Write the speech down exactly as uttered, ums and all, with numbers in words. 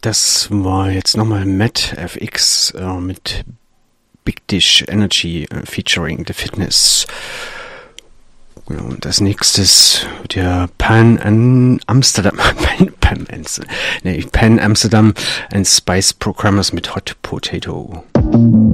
Das war jetzt nochmal Matt F X äh, mit Big Dish Energy äh, featuring The Fitness. Genau, und als nächstes der Pan an Amsterdam, Pan, Pan, nee, Pan Amsterdam and Spice Programmers mit Hot Potato.